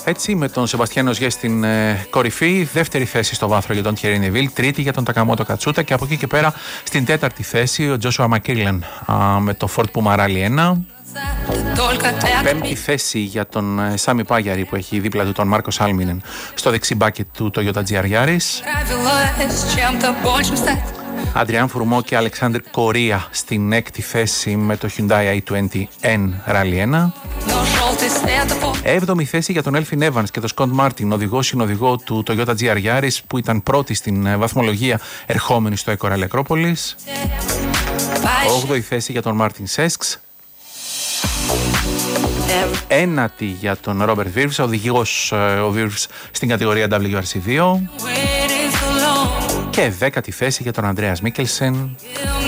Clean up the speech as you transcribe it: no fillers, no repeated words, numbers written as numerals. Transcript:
Έτσι, με τον Σεμπαστιάν Οζιέ στην κορυφή, δεύτερη θέση στο βάθρο για τον Thierry Neuville, τρίτη για τον Τακαμότο Κατσούτα και από εκεί και πέρα στην τέταρτη θέση ο Joshua McKillen με το Ford Puma Rally 1. Πέμπτη θέση για τον Σάμι Πάγιαρη που έχει δίπλα του τον Μάρκο Σάλμινεν στο δεξί μπάκετ του Toyota GR Yaris. Αντριάν Φουρμό και Αλεξάνδρ Κορία στην έκτη θέση με το Hyundai i20N Rally 1. Έβδομη θέση για τον Έλφιν Evans και τον Σκοντ Μάρτιν, οδηγό-συνοδηγό του Toyota GR Yaris που ήταν πρώτη στην βαθμολογία ερχόμενη στο Eco Rally Ακρόπολης. Όγδοη θέση για τον Μάρτιν Σέσκς. Ένατη για τον Ρόμπερτ Βίρβς, οδηγός ο Βίρβς στην κατηγορία WRC2. Και δέκατη θέση για τον Ανδρέας Μίκελσεν